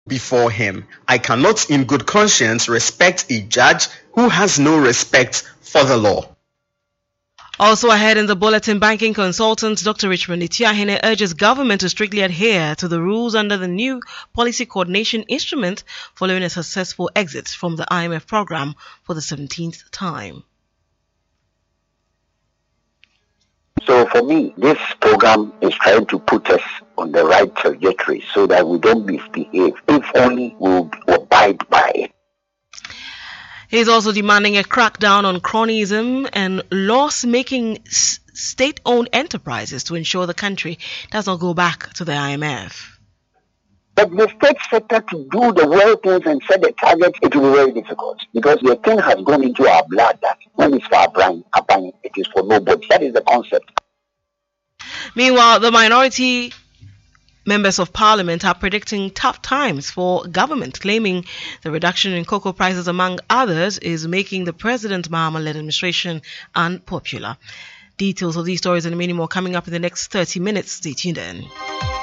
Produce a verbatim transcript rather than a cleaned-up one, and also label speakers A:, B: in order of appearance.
A: before him. I cannot in good conscience respect a judge who has no respect for the law.
B: Also ahead in the bulletin, banking consultant Doctor Richmond Itiahene urges government to strictly adhere to the rules under the new policy coordination instrument following a successful exit from the I M F program for the seventeenth time.
C: So for me, this program is trying to put us on the right trajectory so that we don't misbehave, if only we will abide by it.
B: He is also demanding a crackdown on cronyism and loss-making state-owned enterprises to ensure the country does not go back to the I M F.
C: But the state sector to do the well things and set the target, it will be very difficult because the thing has gone into our blood that when it's for our brain, it is for nobody. That is the concept.
B: Meanwhile, the minority members of parliament are predicting tough times for government, claiming the reduction in cocoa prices, among others, is making the President Mahama-led administration unpopular. Details of these stories and many more coming up in the next thirty minutes. Stay tuned in.